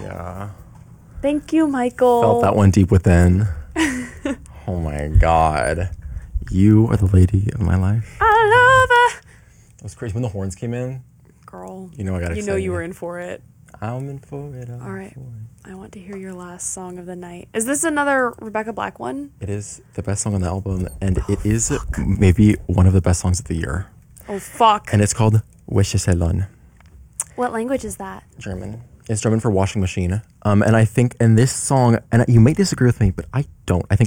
Yeah. Thank you, Michael. Felt that one deep within. Oh my God. You are the lady of my life. I love It was crazy when the horns came in. it. Girl. You know I got excited. You know you were in for it. I'm in for it. All right. I want to hear your last song of the night. Is this another Rebecca Black one? It is the best song on the album, and it is maybe one of the best songs of the year. Oh, fuck. And it's called Wäschesalon. What language is that? German. It's German for washing machine. And I think in this song, and you may disagree with me, but I don't. I think